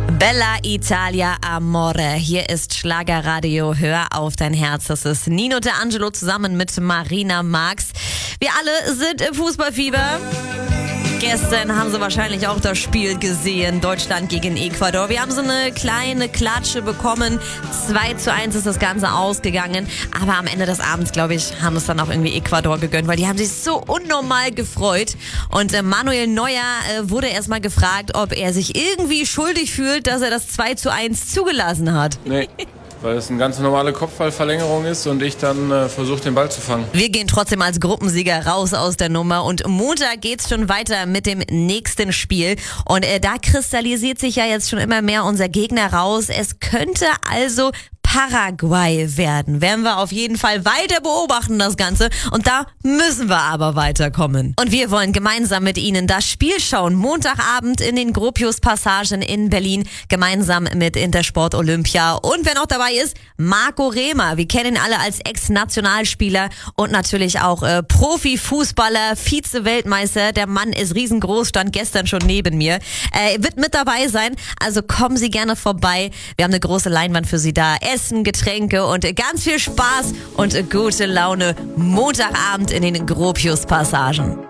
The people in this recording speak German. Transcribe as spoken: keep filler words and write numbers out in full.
Bella Italia Amore. Hier ist Schlagerradio. Hör auf dein Herz. Das ist Nino D'Angelo zusammen mit Marina Marx. Wir alle sind im Fußballfieber. Gestern haben Sie wahrscheinlich auch das Spiel gesehen, Deutschland gegen Ecuador. Wir haben so eine kleine Klatsche bekommen. zwei zu eins ist das Ganze ausgegangen. Aber am Ende des Abends, glaube ich, haben es dann auch irgendwie Ecuador gegönnt, weil die haben sich so unnormal gefreut. Und äh, Manuel Neuer äh, wurde erstmal gefragt, ob er sich irgendwie schuldig fühlt, dass er das zwei zu eins zugelassen hat. Nee. Weil es eine ganz normale Kopfballverlängerung ist und ich dann äh, versuche, den Ball zu fangen. Wir gehen trotzdem als Gruppensieger raus aus der Nummer und Montag geht's schon weiter mit dem nächsten Spiel. Und äh, da kristallisiert sich ja jetzt schon immer mehr unser Gegner raus. Es könnte also Paraguay werden. Werden wir auf jeden Fall weiter beobachten, das Ganze. Und da müssen wir aber weiterkommen. Und wir wollen gemeinsam mit Ihnen das Spiel schauen. Montagabend in den Gropius-Passagen in Berlin. Gemeinsam mit Intersport Olympia. Und wer noch dabei ist, Marco Rehmer. Wir kennen ihn alle als Ex-Nationalspieler und natürlich auch äh, Profifußballer, Vize-Weltmeister. Der Mann ist riesengroß, stand gestern schon neben mir. Er wird mit dabei sein. Also kommen Sie gerne vorbei. Wir haben eine große Leinwand für Sie da. Essen, Getränke und ganz viel Spaß und gute Laune Montagabend in den Gropius-Passagen.